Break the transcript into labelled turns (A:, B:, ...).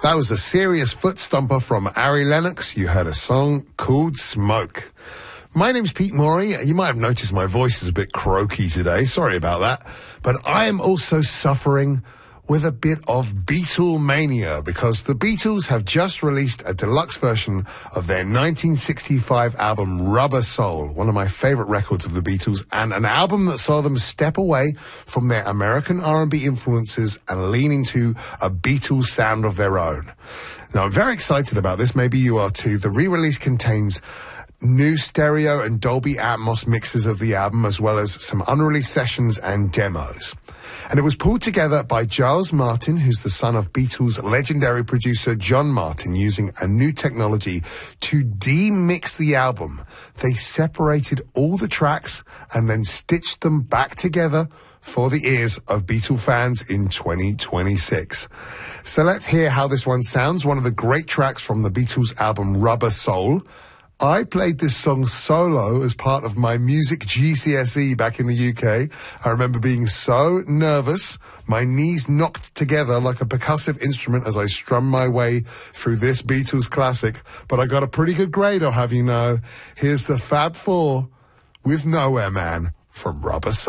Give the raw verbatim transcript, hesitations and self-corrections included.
A: That was a serious foot stomper from Ari Lennox. You heard a song called Smoke. My name's Pete Morey. You might have noticed my voice is a bit croaky today. Sorry about that. But I am also suffering with a bit of Beatlemania because the Beatles have just released a deluxe version of their nineteen sixty-five album Rubber Soul, one of my favorite records of the Beatles, and an album that saw them step away from their American R and B influences and lean into a Beatles sound of their own. Now, I'm very excited about this. Maybe you are too. The re-release contains new stereo and Dolby Atmos mixes of the album, as well as some unreleased sessions and demos. And it was pulled together by Giles Martin, who's the son of Beatles legendary producer John Martin, using a new technology to demix the album. They separated all the tracks and then stitched them back together for the ears of Beatle fans in twenty twenty-six. So let's hear how this one sounds, one of the great tracks from the Beatles album Rubber Soul. I played this song solo as part of my music G C S E back in the U K. I remember being so nervous, my knees knocked together like a percussive instrument as I strummed my way through this Beatles classic. But I got a pretty good grade, I'll have you know. Here's the Fab Four with Nowhere Man from Rubber Soul.